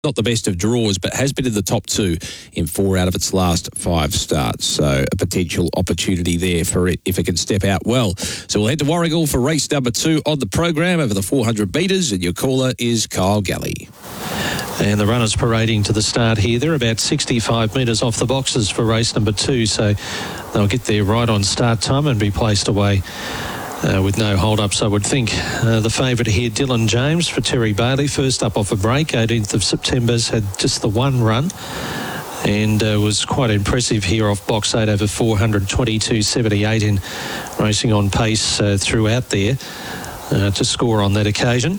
Not the best of draws, but has been in the top 2 in 4 out of its last 5 starts. So a potential opportunity there for it if it can step out well. So we'll head to Warragul for race number 2 on the program over the 400 metres, and your caller is Kyle Galley. And the runners parading to the start here. They're about 65 metres off the boxes for race number 2, so they'll get there right on start time and be placed away with no hold-ups, I would think. The favourite here, Dylan James for Terry Bailey, first up off a break, 18th of September's had just the one run and was quite impressive here off box 8 over 422.78 in racing on pace throughout there to score on that occasion.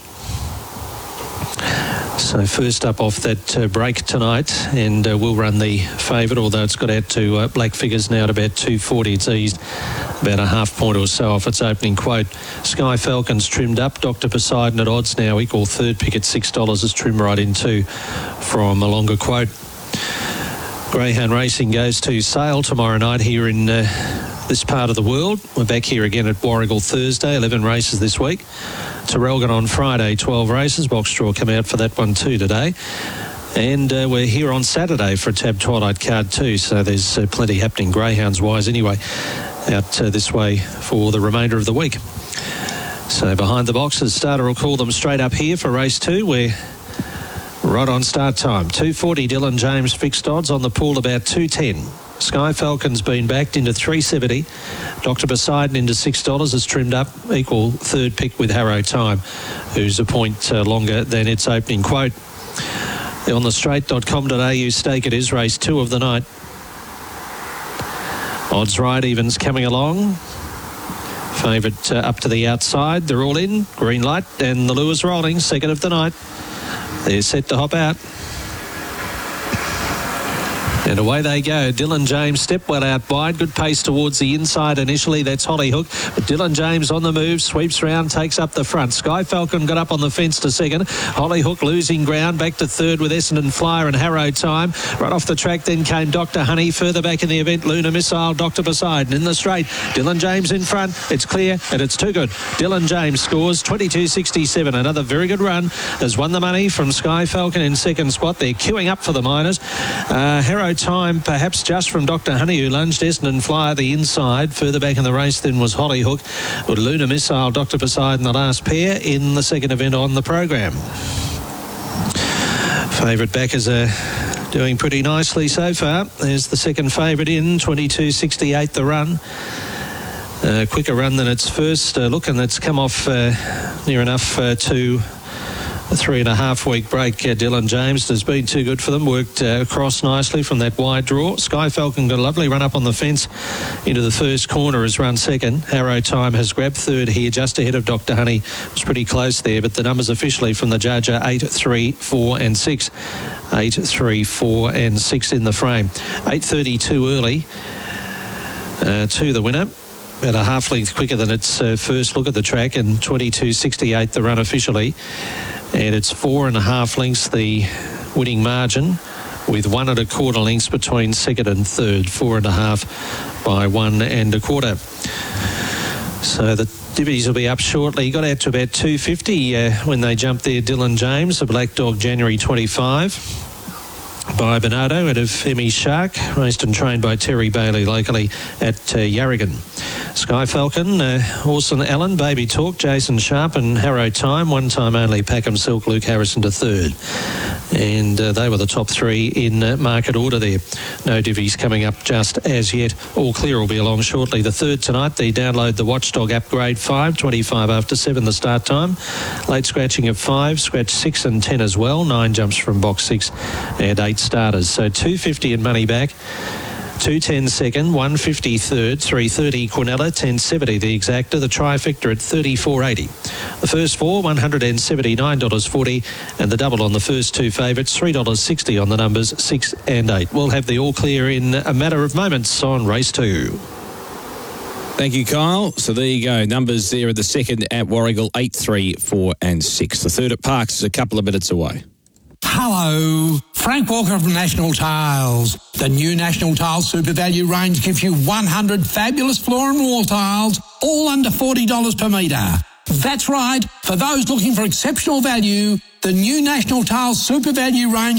So first up off that break tonight, and we'll run the favourite, although it's got out to black figures now at about 240. It's eased about a half point or so off its opening quote. Sky Falcon's trimmed up. Dr. Poseidon at odds now, equal third pick at $6 is trimmed right in two from a longer quote. Greyhound Racing goes to Sale tomorrow night here in this part of the world. We're back here again at Warragul Thursday, 11 races this week. Terrelgan on Friday, 12 races. Box draw come out for that one too today. And we're here on Saturday for a Tab Twilight card too, so there's plenty happening greyhounds-wise anyway out this way for the remainder of the week. So behind the boxes, starter will call them straight up here for race 2. We're right on start time. 240 Dylan James fixed odds on the pool, about 210. Sky Falcon's been backed into 370. Dr. Poseidon into $6 is trimmed up, equal third pick with Harrow Time, who's a point longer than its opening quote. On the straight.com.au stake, it is race 2 of the night. Odds right, evens coming along. Favourite up to the outside. They're all in. Green light, and the lure's rolling. Second of the night. They're set to hop out. And away they go. Dylan James step well out wide. Good pace towards the inside initially. That's Hollyhook. But Dylan James on the move. Sweeps round. Takes up the front. Sky Falcon got up on the fence to second. Hollyhook losing ground. Back to third with Essendon Flyer and Harrow Time. Right off the track then came Dr. Honey. Further back in the event, Lunar Missile. Dr. Poseidon in the straight. Dylan James in front. It's clear and it's too good. Dylan James scores 22.67. Another very good run. Has won the money from Sky Falcon in second spot. They're queuing up for the minors. Harrow Time perhaps just from Dr. Honey, who lunged Essendon Flyer the inside. Further back in the race then was Hollyhook, with Lunar Missile, Dr. Poseidon the last pair in the second event on the program. Favourite backers are doing pretty nicely so far. There's the second favourite in, 22.68 the run. Quicker run than its first look, and that's come off near enough to a 3.5 week break. Dylan James has been too good for them. Worked across nicely from that wide draw. Sky Falcon got a lovely run up on the fence into the first corner, has run second. Harrow Time has grabbed third here just ahead of Dr. Honey. It was pretty close there, but the numbers officially from the judge are 8, 3, 4 and 6. 8, 3, 4 and 6 in the frame. 8.32 early to the winner. About a half length quicker than its first look at the track, and 22.68 the run officially. And it's 4.5 lengths the winning margin, with 1 1/4 lengths between second and third. 4.5 by 1 1/4. So the divvies will be up shortly. He got out to about 250 when they jumped there. Dylan James, a Black Dog, January 25. By Bernardo out of Emmy Shark, raced and trained by Terry Bailey locally at Yarragon. Sky Falcon, Orson Allen, Baby Talk, Jason Sharp and Harrow Time. One time only, Packham Silk, Luke Harrison to third. And they were the top 3 in market order there. No divvies coming up just as yet. All clear will be along shortly. The third tonight, the download the Watchdog upgrade 5, 25 after 7 the start time. Late scratching of 5, scratch 6 and 10 as well. 9 jumps from box 6 and 8 starters. So 250 in money back. 210 second, 150 third, 330 Quinella, 1070 the exacta, the trifecta at 34.80. The first 4, $179.40, and the double on the first 2 favourites, $3.60 on the numbers 6 and 8. We'll have the all clear in a matter of moments on race 2. Thank you, Kyle. So there you go. Numbers there at the second at Warragul, 8, 3, 4 and 6. The third at Parks is a couple of minutes away. Hello, Frank Walker from National Tiles. The new National Tiles Super Value range gives you 100 fabulous floor and wall tiles, all under $40 per metre. That's right, for those looking for exceptional value, the new National Tiles Super Value range